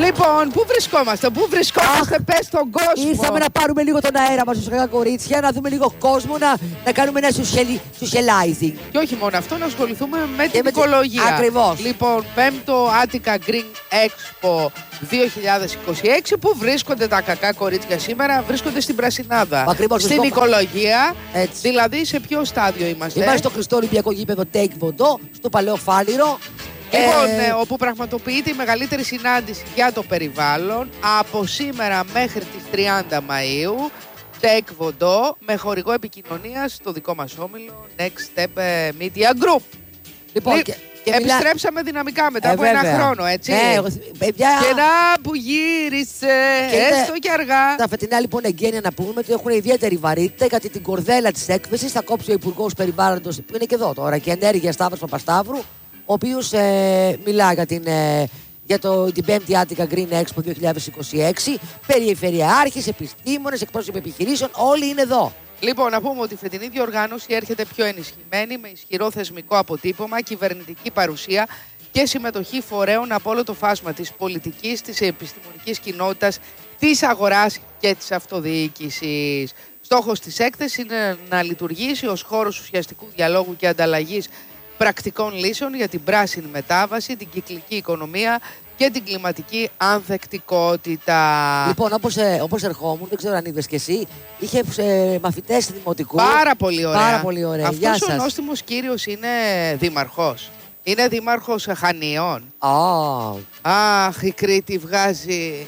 Λοιπόν, πού βρισκόμαστε, πες στον κόσμο. Ήρθαμε να πάρουμε λίγο τον αέρα μας, ουσιαστικά κορίτσια, να δούμε λίγο κόσμο, να κάνουμε ένα socializing. Και όχι μόνο αυτό, να ασχοληθούμε με την οικολογία. Ακριβώς. Λοιπόν, 5ο Attica Green Expo 2026, που βρίσκονται τα κακά κορίτσια σήμερα, βρίσκονται στην Πρασινάδα. Ακριβώς, στην οικολογία. Έτσι. Δηλαδή, σε ποιο στάδιο είμαστε? Είμαστε στο Χριστό Ολυμπιακό Γήπεδο Taekwondo, στο Παλαιό Φάληρο. Λοιπόν, όπου πραγματοποιείται η μεγαλύτερη συνάντηση για το περιβάλλον από σήμερα μέχρι τις 30 Μαΐου. Taekwondo, με χορηγό επικοινωνίας το δικό μας όμιλο Next Step Media Group. Λοιπόν, επιστρέψαμε δυναμικά μετά από ένα χρόνο, έτσι. Παιδιά, και να που γύρισε, έστω και αργά. Τα φετινά λοιπόν εγγένεια να πούμε ότι έχουν ιδιαίτερη βαρύτητα, γιατί την κορδέλα της έκθεσης θα κόψει ο Υπουργός Περιβάλλοντος, που είναι και εδώ τώρα, και ενέργεια Σταύρος Παπασταύρου, ο οποίος μιλά για την 5η Attica Green Expo 2026. Περιφερειάρχες, επιστήμονες, εκπρόσωποι επιχειρήσεων, όλοι είναι εδώ. Λοιπόν, να πούμε ότι η φετινή διοργάνωση έρχεται πιο ενισχυμένη, με ισχυρό θεσμικό αποτύπωμα, κυβερνητική παρουσία και συμμετοχή φορέων από όλο το φάσμα της πολιτικής, της επιστημονικής κοινότητας, της αγοράς και της αυτοδιοίκησης. Στόχος της έκθεσης είναι να λειτουργήσει ως χώρος ουσιαστικού διαλόγου και ανταλλαγής πρακτικών λύσεων για την πράσινη μετάβαση, την κυκλική οικονομία και την κλιματική ανθεκτικότητα. Λοιπόν, όπως ερχόμουν, δεν ξέρω αν είδες και εσύ, είχε μαθητές δημοτικού. Πάρα πολύ ωραία. Πάρα πολύ ωραία. Αυτός ο νόστιμος κύριος είναι δήμαρχος. Είναι δήμαρχος Χανίων. Αχ, η Κρήτη βγάζει.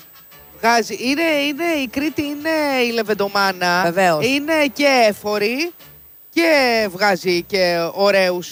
Η Κρήτη είναι η Λεβεντομάνα. Βεβαίως. Είναι και έφορη και βγάζει και ωραίους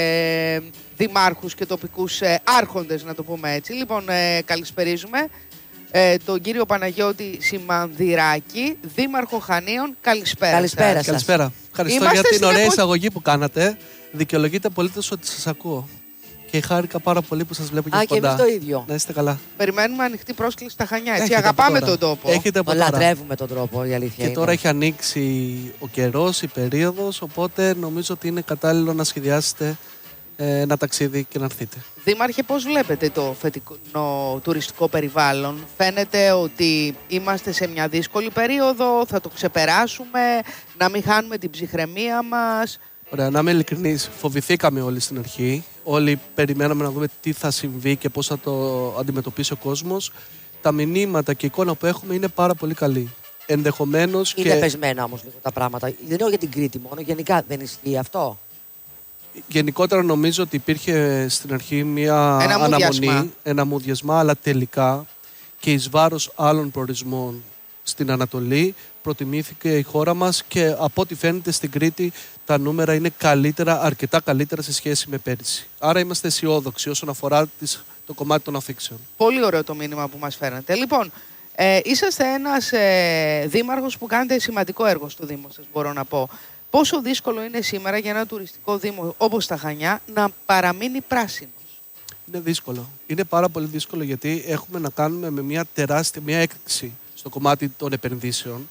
δημάρχους και τοπικούς άρχοντες, να το πούμε έτσι. Λοιπόν, καλησπερίζουμε τον κύριο Παναγιώτη Σιμανδυράκη, δήμαρχο Χανίων. Καλησπέρα. Καλησπέρα. Ευχαριστώ για την ωραία εισαγωγή που κάνατε. Δικαιολογείται απολύτως ότι σας ακούω. Και χάρηκα πάρα πολύ που σας βλέπω και κοντά. Και εμείς το ίδιο. Να είστε καλά. Περιμένουμε ανοιχτή πρόσκληση στα Χανιά. Έτσι, αγαπάμε τον τόπο. Έχετε λατρεύουμε τον τρόπο, η αλήθεια. Και είναι. τώρα έχει ανοίξει ο καιρός, η περίοδος, οπότε νομίζω ότι είναι κατάλληλο να σχεδιάσετε ένα ταξίδι και να έρθετε. Δήμαρχε, πώς βλέπετε το φετινό τουριστικό περιβάλλον? Φαίνεται ότι είμαστε σε μια δύσκολη περίοδο, θα το ξεπεράσουμε, να μην χάνουμε την ψυχραιμία μας. Ωραία, να είμαι ειλικρινής, φοβηθήκαμε όλοι στην αρχή. Όλοι περιμέναμε να δούμε τι θα συμβεί και πώς θα το αντιμετωπίσει ο κόσμος. Τα μηνύματα και η εικόνα που έχουμε είναι πάρα πολύ καλή. Ενδεχομένως είναι πεσμένα όμως λίγο τα πράγματα. Δεν είναι για την Κρήτη μόνο, γενικά δεν ισχύει αυτό. Γενικότερα νομίζω ότι υπήρχε στην αρχή μια αναμονή, ένα μουδιασμά, αλλά τελικά και εις βάρος άλλων προορισμών στην Ανατολή προτιμήθηκε η χώρα μας και από ό,τι φαίνεται στην Κρήτη τα νούμερα είναι καλύτερα, αρκετά καλύτερα σε σχέση με πέρυσι. Άρα είμαστε αισιόδοξοι όσον αφορά το κομμάτι των αφήξεων. Πολύ ωραίο το μήνυμα που μας φέρνετε. Λοιπόν, είσαστε ένας δήμαρχος που κάνετε σημαντικό έργο στο Δήμο σας, μπορώ να πω. Πόσο δύσκολο είναι σήμερα για ένα τουριστικό δήμο όπως τα Χανιά να παραμείνει πράσινος? Είναι δύσκολο. Είναι πάρα πολύ δύσκολο, γιατί έχουμε να κάνουμε με μια τεράστια έκρηξη στο κομμάτι των επενδύσεων.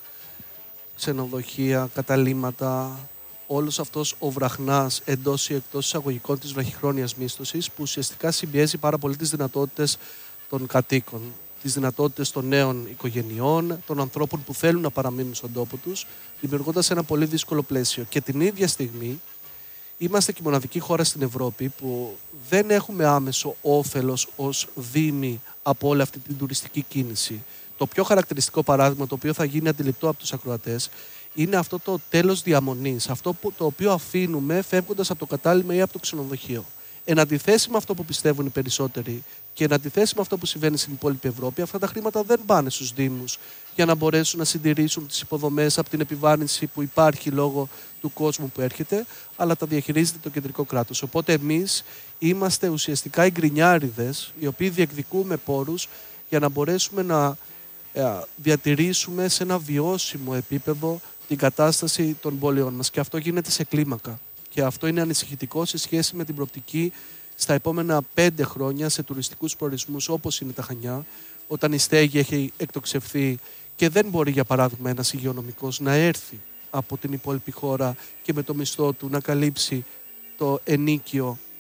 Ξενοδοχεία, καταλύματα, όλος αυτός ο βραχνάς εντός ή εκτός εισαγωγικών της βραχυχρόνιας μίσθωσης, που ουσιαστικά συμπιέζει πάρα πολύ τις δυνατότητες των κατοίκων, τις δυνατότητες των νέων οικογενειών, των ανθρώπων που θέλουν να παραμείνουν στον τόπο τους, δημιουργώντας ένα πολύ δύσκολο πλαίσιο. Και την ίδια στιγμή είμαστε και η μοναδική χώρα στην Ευρώπη που δεν έχουμε άμεσο όφελος ως δήμοι από όλη αυτή την τουριστική κίνηση. Το πιο χαρακτηριστικό παράδειγμα, το οποίο θα γίνει αντιληπτό από τους ακροατές, είναι αυτό το τέλος διαμονής, αυτό το οποίο αφήνουμε φεύγοντας από το κατάλημα ή από το ξενοδοχείο. Εν αντιθέσει με αυτό που πιστεύουν οι περισσότεροι και εν αντιθέσει με αυτό που συμβαίνει στην υπόλοιπη Ευρώπη, αυτά τα χρήματα δεν πάνε στους Δήμους για να μπορέσουν να συντηρήσουν τις υποδομές από την επιβάρυνση που υπάρχει λόγω του κόσμου που έρχεται, αλλά τα διαχειρίζεται το κεντρικό κράτος. Οπότε εμείς είμαστε ουσιαστικά οι γκρινιάριδες, οι οποίοι διεκδικούμε πόρους για να μπορέσουμε να διατηρήσουμε σε ένα βιώσιμο επίπεδο την κατάσταση των πόλεων μας. Και αυτό γίνεται σε κλίμακα. Και αυτό είναι ανησυχητικό σε σχέση με την προοπτική στα επόμενα 5 χρόνια σε τουριστικούς προορισμούς όπως είναι τα Χανιά, όταν η στέγη έχει εκτοξευθεί και δεν μπορεί, για παράδειγμα, ένας υγειονομικός να έρθει από την υπόλοιπη χώρα και με το μισθό του να καλύψει το ενίκιο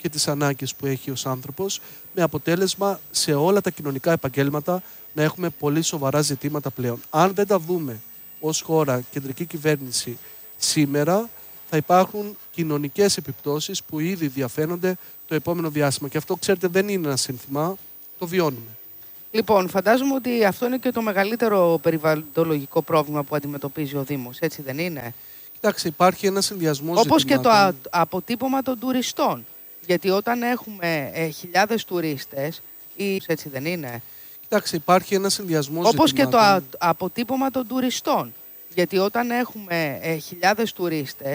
και τις ανάγκες που έχει ως άνθρωπος, με αποτέλεσμα σε όλα τα κοινωνικά επαγγέλματα να έχουμε πολύ σοβαρά ζητήματα πλέον. Αν δεν τα δούμε ως χώρα, κεντρική κυβέρνηση σήμερα, θα υπάρχουν κοινωνικές επιπτώσεις που ήδη διαφαίνονται το επόμενο διάστημα. Και αυτό, ξέρετε, δεν είναι ένα σύνθημα, το βιώνουμε. Λοιπόν, φαντάζομαι ότι αυτό είναι και το μεγαλύτερο περιβαλλοντολογικό πρόβλημα που αντιμετωπίζει ο Δήμος, έτσι δεν είναι? Κοιτάξτε, υπάρχει ένα συνδυασμός όπως και το ζητημάτων. αποτύπωμα των τουριστών. Γιατί όταν έχουμε χιλιάδες τουρίστες, έτσι δεν είναι? Κοιτάξτε, υπάρχει ένα συνδυασμός όπως και το ζητημάτων. αποτύπωμα των τουριστών. Γιατί όταν έχουμε χιλιάδες τουρίστες,